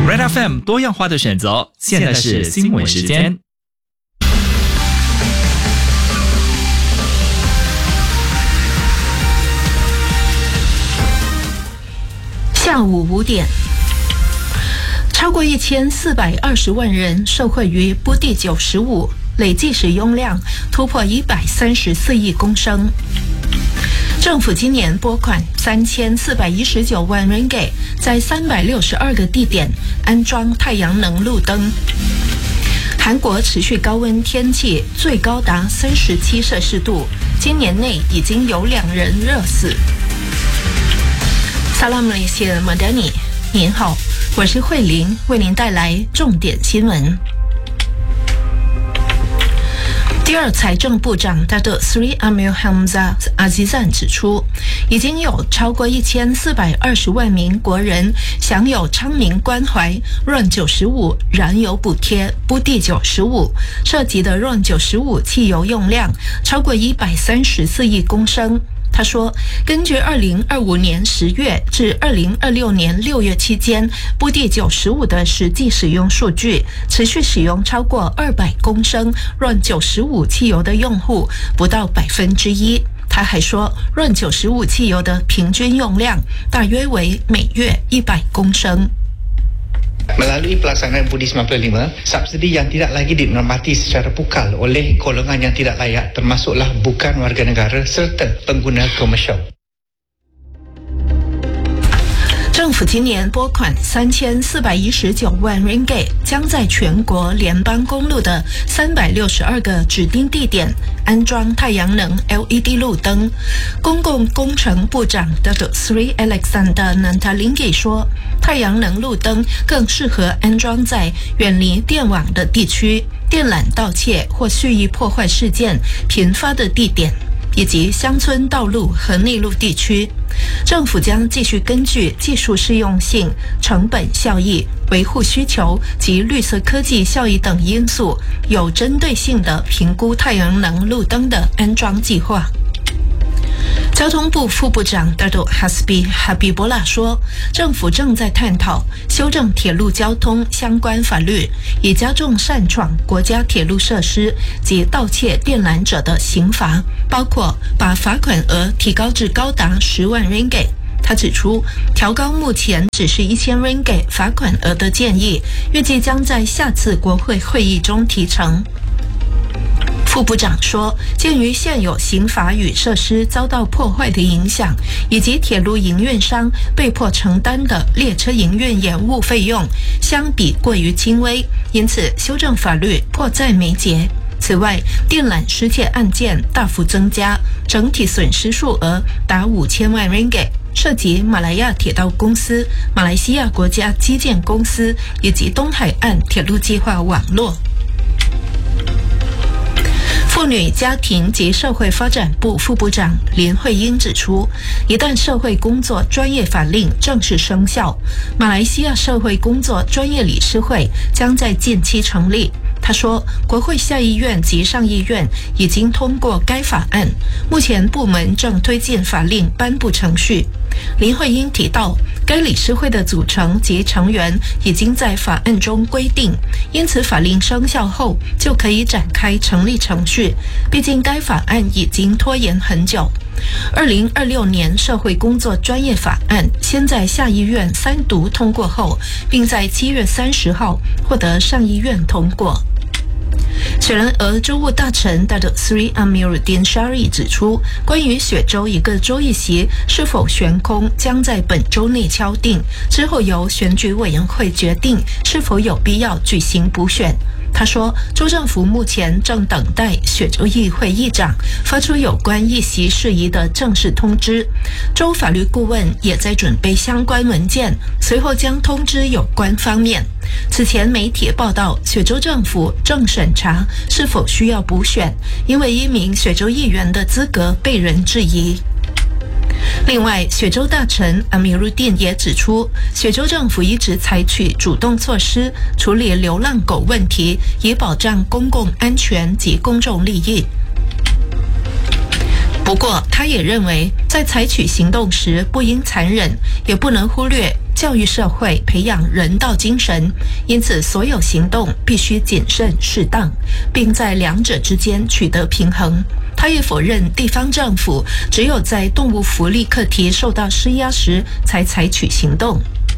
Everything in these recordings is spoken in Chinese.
Red FM 多样化的选择，现在是新闻时间。 下午5点，超过1420万人受惠于布地95，累计使用量突破134亿公升。政府今年拨款3419万 ringgit， 在362个地点安装太阳能路灯。韩国持续高温天气，最高达37摄氏度，今年内已经有2人热死。Salam Malaysia Madani， 您好，我是慧玲，为您带来重点新闻。第二财政部长大德 Sri Amir Hamzah Azizan 指出，已经有超过1420万名国人享有昌明关怀 RON95 燃油补贴布地95，涉及的 RON95 汽油用量超过134亿公升。他说，根据2025年10月至2026年6月期间布地95的实际使用数据，持续使用超过200公升 RON95 汽油的用户不到1%。他还说 RON95 汽油的平均用量大约为每月100公升。 Melalui pelaksanaan Budi 95, subsidi yang tidak lagi dinikmati secara pukal oleh golongan yang tidak layak termasuklah bukan warga negara serta pengguna komersial。 政府今年拨款3419万 ringgit， 将在全国联邦公路的362个指定地点安装太阳能 LED 路灯。公共工程部长 Datuk Sri Alexander Nantalingi 说，太阳能路灯更适合安装在远离电网的地区、电缆盗窃或蓄意破坏事件频发的地点，以及乡村道路和内陆地区。政府将继续根据技术适用性、成本效益、维护需求及绿色科技效益等因素，有针对性地评估太阳能路灯的安装计划。交通部副部长 Datuk Hasbi Habibullah 说，政府正在探讨修正铁路交通相关法律，以加重擅闯国家铁路设施及盗窃电缆者的刑罚，包括把罚款额提高至高达10万 ringgit。他指出，调高目前只是1000 ringgit 罚款额的建议，预计将在下次国会会议中提呈。副部长说，鉴于现有刑罚与设施遭到破坏的影响，以及铁路营运商被迫承担的列车营运延误费用相比过于轻微，因此修正法律迫在眉睫。此外，电缆失窃案件大幅增加，整体损失数额达5000万 ringgit， 涉及马来亚铁道公司、马来西亚国家基建公司以及东海岸铁路计划网络。妇女家庭及社会发展部副部长林慧英指出，一旦社会工作专业法令正式生效，马来西亚社会工作专业理事会将在近期成立。他说，国会下议院及上议院已经通过该法案，目前部门正推进法令颁布程序。林慧英提到，该理事会的组成及成员已经在法案中规定，因此法令生效后就可以展开成立程序，毕竟该法案已经拖延很久。2026年社会工作专业法案先在下议院3读通过后，并在7月30号获得上议院通过。雪兰莪州务大臣 Datuk Sri Amiruddin Shari 指出，关于雪州一个州议席是否悬空将在本周内敲定，之后由选举委员会决定是否有必要举行补选。他说，州政府目前正等待雪州议会议长发出有关议席事宜的正式通知，州法律顾问也在准备相关文件，随后将通知有关方面。此前媒体报道，雪州政府正审查是否需要补选，因为一名雪州议员的资格被人质疑。另外，雪州大臣阿米鲁丁也指出，雪州政府一直采取主动措施处理流浪狗问题，以保障公共安全及公众利益。不过，他也认为，在采取行动时不应残忍，也不能忽略教育社会、培养人道精神，因此所有行动必须谨慎适当，并在两者之间取得平衡。他也否认地方政府只有在动物福利课题受到施压时才采取行动。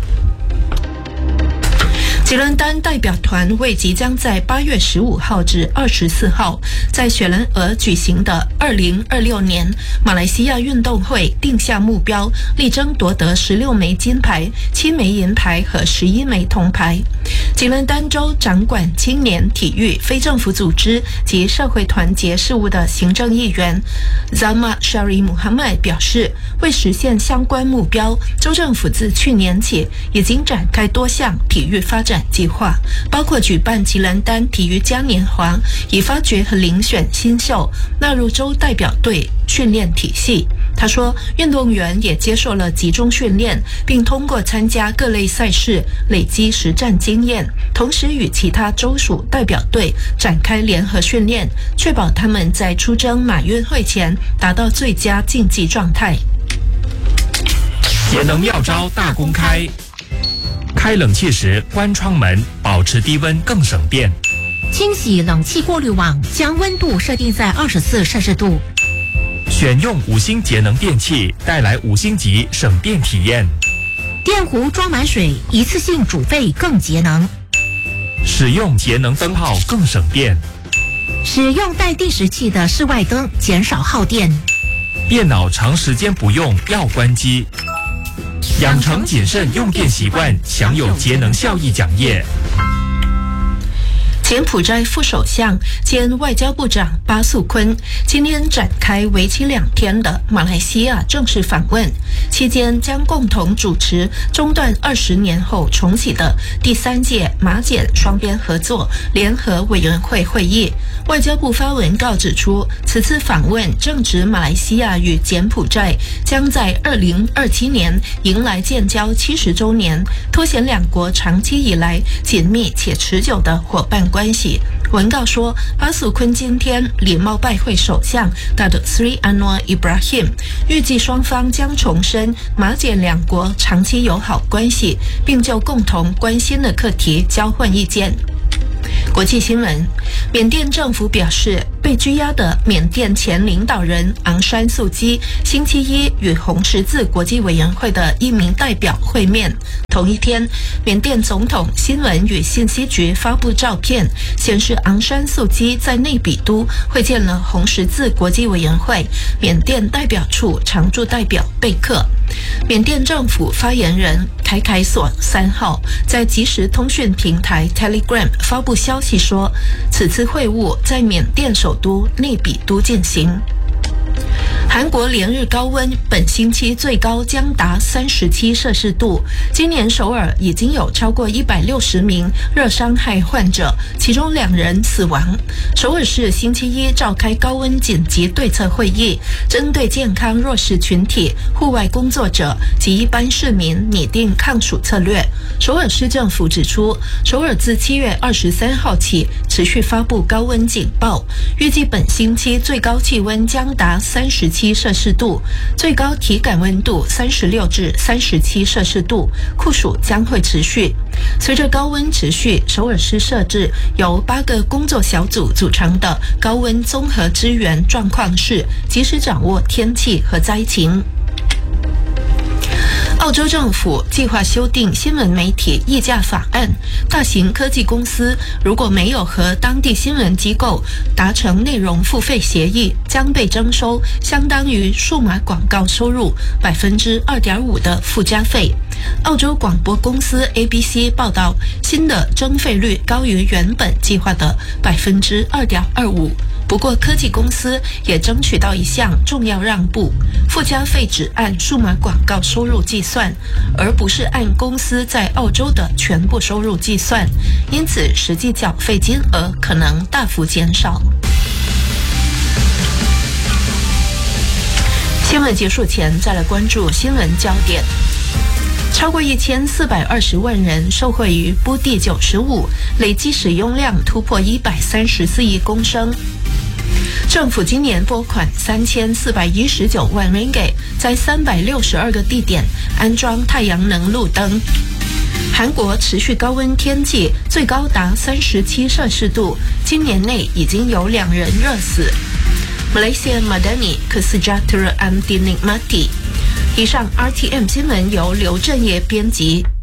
吉伦丹代表团为即将在8月15号至24号在雪兰莪举行的2026年马来西亚运动会定下目标，力争夺得16枚金牌、7枚银牌和11枚铜牌。吉伦丹州掌管青年、体育、非政府组织及社会团结事务的行政议员 Zama Shari Muhammad 表示，为实现相关目标，州政府自去年起已经展开多项体育发展计划，包括举办吉兰丹体育嘉年华，以发掘和遴选新秀，纳入州代表队训练体系。他说，运动员也接受了集中训练，并通过参加各类赛事累积实战经验，同时与其他州属代表队展开联合训练，确保他们在出征马运会前达到最佳竞技状态。 节能妙招大公开，开冷气时关窗门，保持低温更省电。 清洗冷气过滤网，将温度设定在24摄氏度。 选用5星节能电器，带来5星级省电体验。 电壶装满水，一次性煮沸更节能。 使用节能灯泡更省电。 使用带定时器的室外灯，减少耗电。 电脑长时间不用要关机。养成谨慎用电习惯，享有节能效益奖业。 柬埔寨副首相兼外交部长巴素坤今天展开为期2天的马来西亚正式访问，期间将共同主持中断20年后重启的第3届马柬双边合作联合委员会会议。外交部发文告指出，此次访问正值马来西亚与柬埔寨将在2027年迎来建交70周年，凸显两国长期以来紧密且持久的伙伴关系。文告说，巴素坤今天礼貌拜会首相Datuk Seri Anwar Ibrahim， 预计双方将重申马柬两国长期友好关系，并就共同关心的课题交换意见。国际新闻，缅甸政府表示，被拘押的缅甸前领导人昂山素基星期一与红十字国际委员会的一名代表会面。同一天，缅甸总统新闻与信息局发布照片，显示昂山素基在内比都会见了红十字国际委员会缅甸代表处常驻代表贝克。缅甸政府发言人凯凯索3号在即时通讯平台 Telegram 发布消息说，此次会晤在缅甸首都内比都进行。韩国连日高温，本星期最高将达37摄氏度。今年首尔已经有超过160名热伤害患者，其中2人死亡。首尔市星期一召开高温紧急对策会议，针对健康弱势群体、户外工作者及一般市民拟定抗暑策略。首尔市政府指出，首尔自7月23号起持续发布高温警报，预计本星期最高气温将达37摄氏度，最高体感温度36至37摄氏度，酷暑将会持续。随着高温持续，首尔市设置由8个工作小组组成的高温综合支援状况室，及时掌握天气和灾情。澳洲政府计划修订新闻媒体议价法案，大型科技公司如果没有和当地新闻机构达成内容付费协议，将被征收相当于数码广告收入 2.5% 的附加费。澳洲广播公司 ABC 报道，新的征费率高于原本计划的 2.25%。不过，科技公司也争取到一项重要让步，附加费只按数码广告收入计算，而不是按公司在澳洲的全部收入计算，因此实际缴费金额可能大幅减少。新闻结束前，再来关注新闻焦点。超过1420万人受惠于布地95，累计使用量突破134亿公升。 政府今年拨款3419万 ringgit， 在362个地点安装太阳能路灯。韩国持续高温天气，最高达37摄氏度，今年内已经有2人热死。Malaysia Madani Kesejahteraan Dinikmati。以上 RTM 新闻由刘正业编辑。